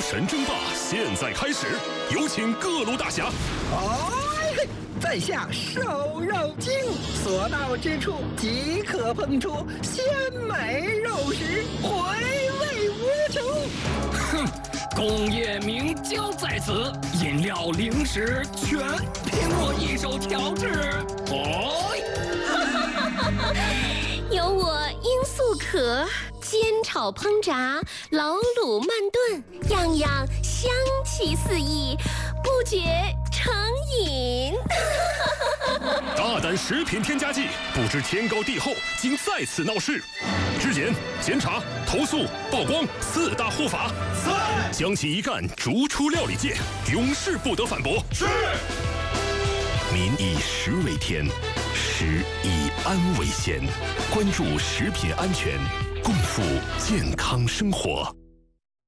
神争霸现在开始，有请各路大侠。 哎，在下瘦肉精，所到之处即可烹出鲜美肉食，回味无穷。 哼，工业名焦在此，饮料零食全凭我一手调制。 有我罂粟壳，煎炒烹炸，老卤慢炖，样样香气四溢，不觉成瘾。 大胆食品添加剂，不知天高地厚，竟在此闹事。质检、检查、投诉、曝光4大护法，将其一干逐出料理界，永世不得反驳。 是。 民以食为天，食以安为先。关注食品安全，共赴健康生活。